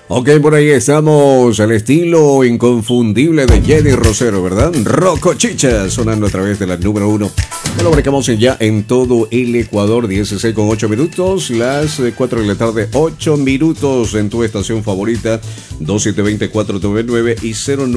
Ok, por ahí estamos, el estilo inconfundible de Jenny Rosero, ¿verdad? Rocochicha, sonando a través de la número 1. Lo marcamos ya en todo el Ecuador, 16 con 8 minutos, las 4 de la tarde, 8 minutos en tu estación favorita, 272499 y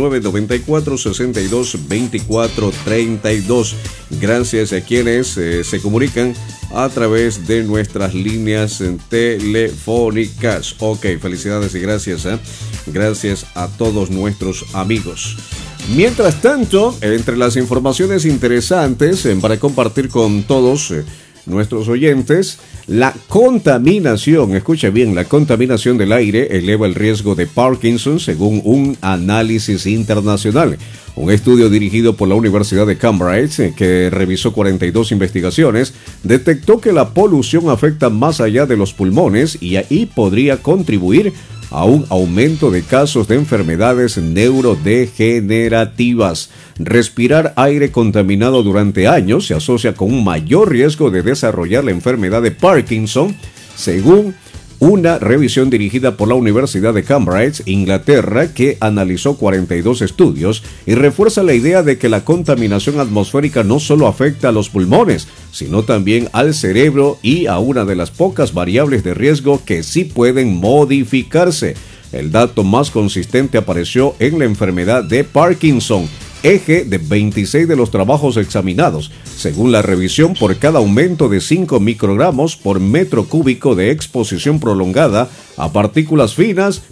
0994-622432. Gracias a quienes se comunican a través de nuestras líneas telefónicas. Ok, felicidades y gracias, gracias a todos nuestros amigos. Mientras tanto, entre las informaciones interesantes para compartir con todos nuestros oyentes, la contaminación, escucha bien, la contaminación del aire eleva el riesgo de Parkinson según un análisis internacional. Un estudio dirigido por la Universidad de Cambridge, que revisó 42 investigaciones, detectó que la polución afecta más allá de los pulmones y ahí podría contribuir a un aumento de casos de enfermedades neurodegenerativas. Respirar aire contaminado durante años se asocia con un mayor riesgo de desarrollar la enfermedad de Parkinson, según una revisión dirigida por la Universidad de Cambridge, Inglaterra, que analizó 42 estudios y refuerza la idea de que la contaminación atmosférica no solo afecta a los pulmones, sino también al cerebro y a una de las pocas variables de riesgo que sí pueden modificarse. El dato más consistente apareció en la enfermedad de Parkinson, eje de 26 de los trabajos examinados. Según la revisión, por cada aumento de 5 microgramos por metro cúbico de exposición prolongada a partículas finas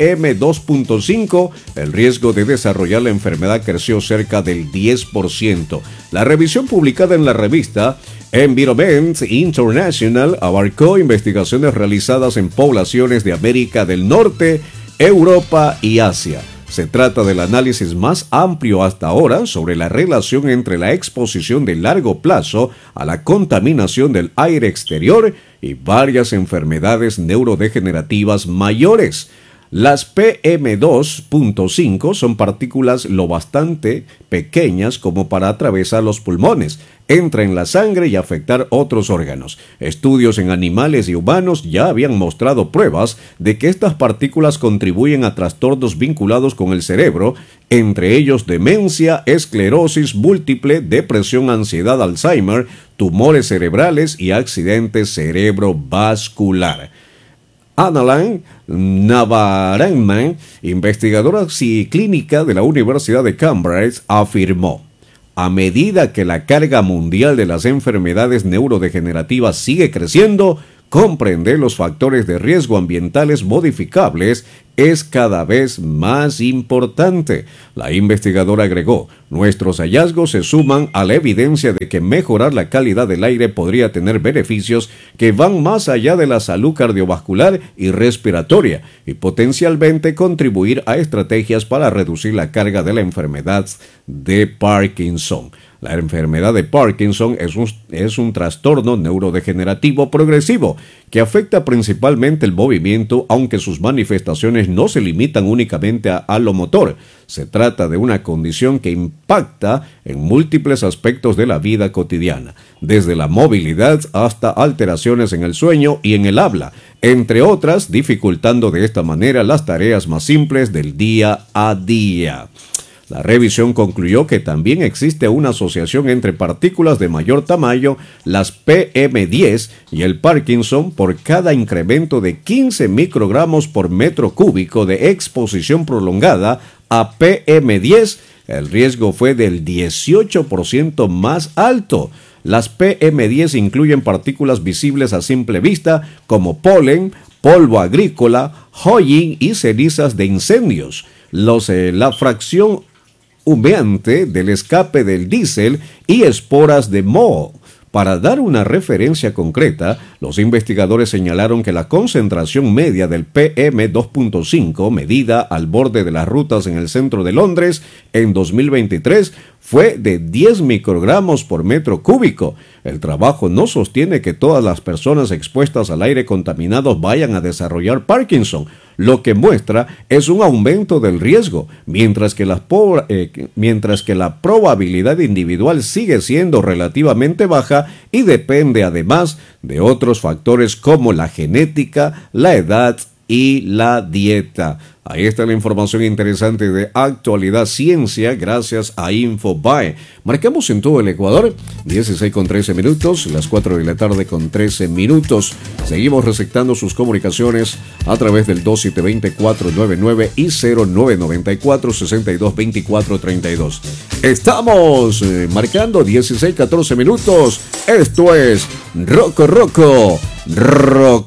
PM2.5, el riesgo de desarrollar la enfermedad creció cerca del 10%. La revisión publicada en la revista Environment International abarcó investigaciones realizadas en poblaciones de América del Norte, Europa y Asia. Se trata del análisis más amplio hasta ahora sobre la relación entre la exposición de largo plazo a la contaminación del aire exterior y varias enfermedades neurodegenerativas mayores. Las PM2.5 son partículas lo bastante pequeñas como para atravesar los pulmones, entra en la sangre y afectar otros órganos. Estudios en animales y humanos ya habían mostrado pruebas de que estas partículas contribuyen a trastornos vinculados con el cerebro, entre ellos demencia, esclerosis múltiple, depresión, ansiedad, Alzheimer, tumores cerebrales y accidentes cerebrovascular. Annalyn Navaranman, investigadora clínica de la Universidad de Cambridge, afirmó: a medida que la carga mundial de las enfermedades neurodegenerativas sigue creciendo, comprender los factores de riesgo ambientales modificables es cada vez más importante. La investigadora agregó: nuestros hallazgos se suman a la evidencia de que mejorar la calidad del aire podría tener beneficios que van más allá de la salud cardiovascular y respiratoria y potencialmente contribuir a estrategias para reducir la carga de la enfermedad de Parkinson. La enfermedad de Parkinson es un trastorno neurodegenerativo progresivo que afecta principalmente el movimiento, aunque sus manifestaciones no se limitan únicamente a lo motor. Se trata de una condición que impacta en múltiples aspectos de la vida cotidiana, desde la movilidad hasta alteraciones en el sueño y en el habla, entre otras, dificultando de esta manera las tareas más simples del día a día. La revisión concluyó que también existe una asociación entre partículas de mayor tamaño, las PM10, y el Parkinson por cada incremento de 15 microgramos por metro cúbico de exposición prolongada a PM10. El riesgo fue del 18% más alto. Las PM10 incluyen partículas visibles a simple vista como polen, polvo agrícola, hollín y cenizas de incendios. La fracción humeante del escape del diésel y esporas de moho. Para dar una referencia concreta, los investigadores señalaron que la concentración media del PM2.5 medida al borde de las rutas en el centro de Londres en 2023 fue de 10 microgramos por metro cúbico. El trabajo no sostiene que todas las personas expuestas al aire contaminado vayan a desarrollar Parkinson. Lo que muestra es un aumento del riesgo, mientras que la probabilidad individual sigue siendo relativamente baja y depende además de otros factores como la genética, la edad y la dieta. Ahí está la información interesante de Actualidad Ciencia gracias a Infobae. Marcamos en todo el Ecuador 16:13, las 4 de la tarde con 13 minutos. Seguimos receptando sus comunicaciones a través del 2720-499 y 0994-622432. Estamos marcando 16:14. Esto es Rocco